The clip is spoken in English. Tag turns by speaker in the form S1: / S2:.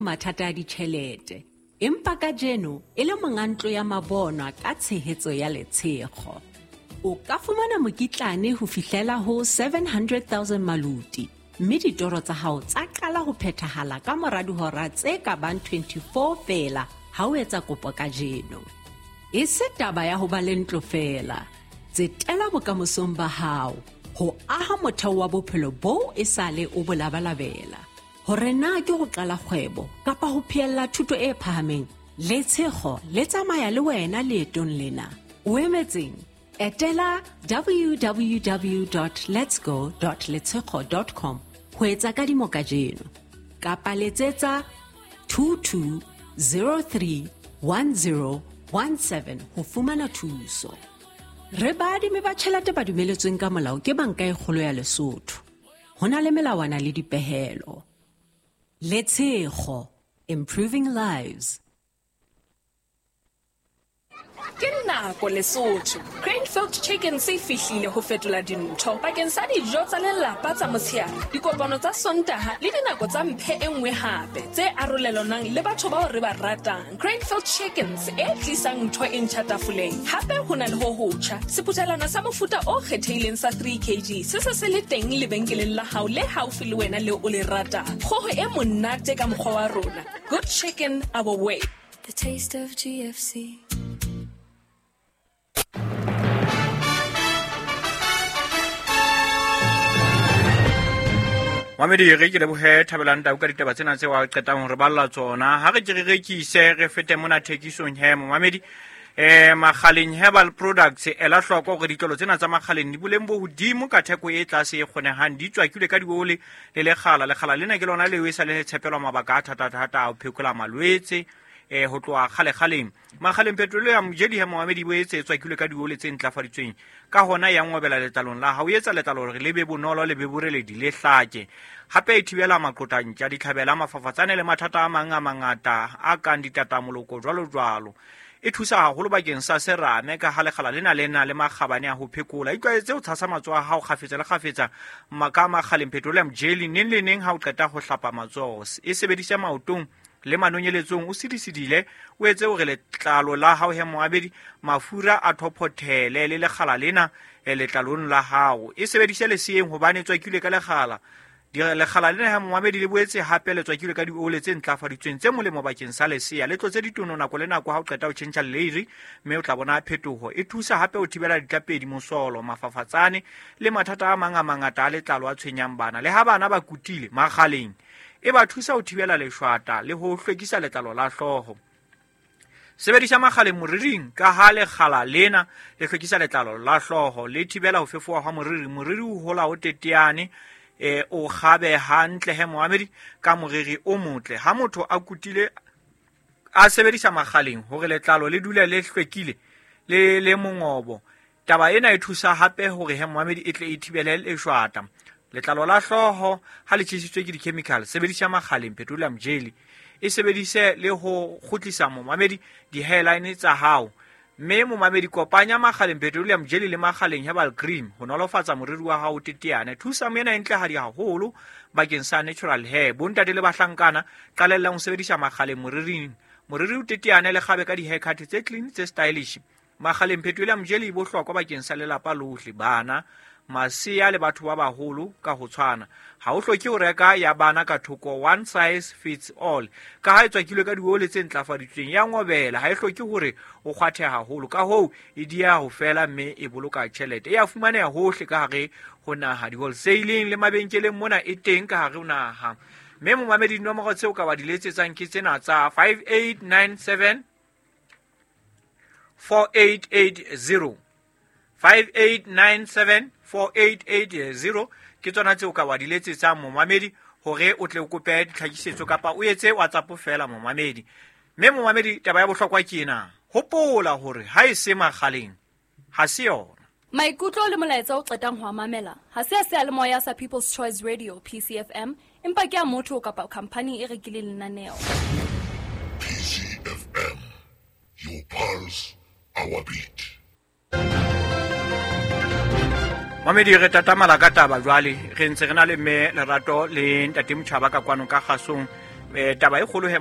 S1: mathata a ditjhelete empa kajeno e le mongantlo ya mabonwa ka tshehetso ya letshego o ka fumana mokitlane ho fihlela ho 700,000 maluti mme ditoro tsa hao tsa qala ho phethahala ka mora dihora tse ka bang 24 fela ha o etsa kopo kajeno e se taba ya ho ba le ntlo fela tsetela bokamosong ba hao ho aha motheo wa bophelo bo e sale o bolabalabela hore na ke go qala kgwebo kapa ho phiella thuto e phahameng letshego le tsamaya le wena leetong lena o emetseng etela www.letsgo.letshego.com ho etsa kadimo kajeno kapa letsetsa 22031017 ho fumana thuso re baadimi ba tjhelete ba dumeletsweng ka molao ke banka e kgolo ya Lesotho ho na le melawana le dipehelo Letshego, improving lives.
S2: Ke nako Lesotho. Cranefield Chicken se fihlile ho fetola dintho bakeng sa dijo tsa lelapa tsa motshehare. Dikopano tsa Sontaha le dinako tsa mphe e nngwe hape tse arolelanang le batho bao re ba ratang. Cranefield Chickens e tlisang ntho e ntjha tafoleng. Hape ho na le ho hotjha. Seputhelana sa mofuta o kgethehileng sa 3 kg se le teng lebenkeleng la hao le haufi le wena le o le ratang. Kgoho e monate ka mokgwa wa rona. Good chicken our way.
S3: The taste of GFC.
S4: Mamedi re ke lebohe Thabelang Tau ka ditaba tsena tse wa qetang hore balla tsona ha re ke re rekise re fete mona thekisong he Mamedi Makgaleng Herbal Products ela hloko gore ditlolo tsena tsa Makgaleng di boleng bo hodimo ka theko e tlase e kgonehang di tswakile ka diole le lekgala lena ke lona le o isa le tshepelwa mabaka a thata a phekola malwetse ho tloa kgaleng Makgaleng Petroleum jedi he Mohamedi bo etse tswakile ka diole tse ntlafaditsweng ka hona ya ngobela letlalong la ha o etsa letlalo re le be bonolo le be boreledi le hlake hape e thibela maqotantja di tlhabela mafafatsane le mathata a mangata a kang ditatamoloko jwalo e thusa haholo bakeng sa serame ka halegala lena le makgabane a ho phekola itlwaetse o tshasa matsoho a hao khafetsa le khafetsa Makgaleng Petroleum jelly neng ha o qeta ho hlapa matsoho e sebedisa maotong le manonyeletsong o sidisidile o etse hore letlalo la hao he Moabedi mafura a thophothele le lekgala lena letlalong la hao e sebedisa leseeng hobane tswakile ka lekgala lekgala lena he Moabedi le boetse hape le tswakile ka diole tse ntlafaditsweng tse molemo bakeng sa lesea le tlotse ditono nako le nako ha o qeta ho tjhentjha leiri mme o tla bona phetoho e thusa hape o thibela ditlapedi mosolo mafafatsane le mathata a mangata a letlalo a tshwenyang bana le ha bana ba kutile Makgaleng e ba thusa ho thibela leshwata le ho hlwekisa letlalo la hloho sebedisa Makgaleng moriring ka ha lekgala lena le hlwekisa letlalo la hloho le thibela ho fefowa ha moriri o hola o teteane o kgabe hantle he Mohamedi ka moriri o motle ha motho a kutile a sebedisa Makgaleng hore letlalo le dule le hlwekile le mongobo taba ena e thusa hape hore he Mohamedi e tle e thibele leshwata letlalo la hloho ha le tjhisitswe ke di-chemical sebedisa Makgaleng Petroleum jelly e sebedise le ho kgutlisa Mohamedi di-hairline tsa hao mme Mohamedi kopanya Makgaleng Petroleum jelly le Makgaleng Herbal cream ho nolofatsa moriri wa hao teteane thusa mena entle ha di haholo bakeng sa natural hair bontate le bahlankana qalella ho sebedisa Makgaleng moriri o teteane le gabe ka di-haircut tse clean tse stylish Makgaleng Petroleum jelly bo hlokwa bakeng sa lelapa lohle bana masea le batho ba baholo ka ho tshwana ha o hloke ho reka ya bana ka thoko one size fits all ka ha etswakilwe ka diole tse ntlafaditsweng ya ngobela ha e hloke hore o kgwathe haholo ka ho e dia ho fela mme e boloka tjhelete ya fumaneha hohle ka hare ho naha di wholesaling le mabenkeleng mona e teng ka hare ho naha mme Mohamedi dinomoro tseo ka ba di letsetsang ke tsena tsa 5897 4880 5897 4880 ke tsona tseo ka wa di letsetsa Mohamedi hore o tle o kope ditlhakisetso kapa o etse WhatsApp fela Mohamedi mme Mohamedi taba ya bohlokwa ke ena hopola hore ha e se Makgaleng ha se yona
S3: Maikutlo le molaetsa o qetang ho mamela ha se a le moya sa People's Choice Radio PCFM empa ke a motho kapa company e rekile lenaneo
S5: PCFM your pulse our beat
S4: Mamedi re tatamala ka taba jwale re ntse re na le mme Lerato le ntate Motjhaba ka kwano ka gasong taba e kgolo he